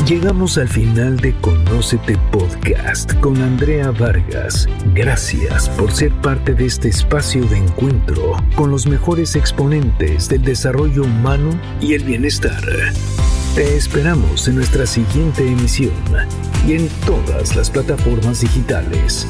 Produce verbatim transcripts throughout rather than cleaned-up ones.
Llegamos al final de Conócete Podcast con Andrea Vargas. Gracias por ser parte de este espacio de encuentro con los mejores exponentes del desarrollo humano y el bienestar. Te esperamos en nuestra siguiente emisión y en todas las plataformas digitales.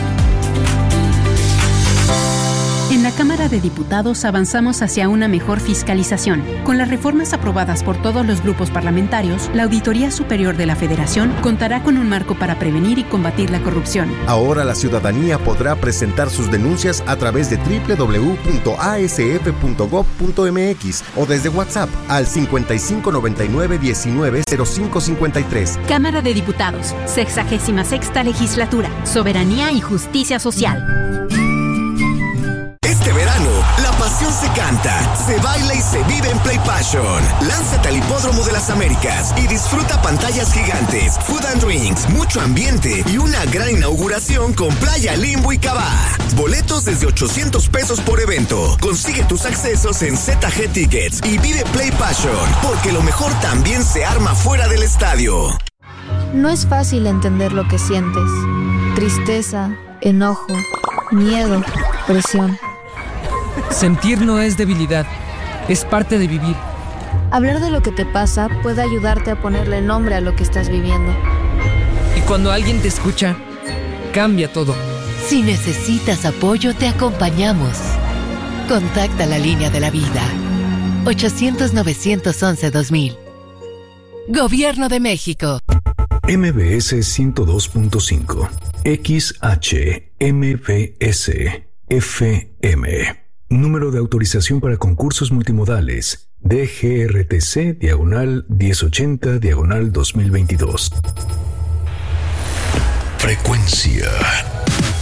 En la Cámara de Diputados avanzamos hacia una mejor fiscalización. Con las reformas aprobadas por todos los grupos parlamentarios, la Auditoría Superior de la Federación contará con un marco para prevenir y combatir la corrupción. Ahora la ciudadanía podrá presentar sus denuncias a través de doble u doble u doble u punto a s f punto gob punto m x o desde WhatsApp al cincuenta y cinco noventa y nueve diecinueve cero cinco cincuenta y tres. Cámara de Diputados, sexagésima sexta legislatura, soberanía y justicia social. Este verano, la pasión se canta, se baila y se vive en Play Passion. Lánzate al Hipódromo de las Américas y disfruta pantallas gigantes, food and drinks, mucho ambiente y una gran inauguración con Playa Limbo y Cabá. Boletos desde ochocientos pesos por evento. Consigue tus accesos en Z G Tickets y vive Play Passion, porque lo mejor también se arma fuera del estadio. No es fácil entender lo que sientes. Tristeza, enojo, miedo, presión. Sentir no es debilidad, es parte de vivir. Hablar de lo que te pasa puede ayudarte a ponerle nombre a lo que estás viviendo. Y cuando alguien te escucha, cambia todo. Si necesitas apoyo, te acompañamos. Contacta la línea de la vida. ochocientos novecientos once dos mil. Gobierno de México. M B S ciento dos punto cinco. X H M B S F M. Número de autorización para concursos multimodales. D G R T C diagonal diez ochenta diagonal dos mil veintidós. Frecuencia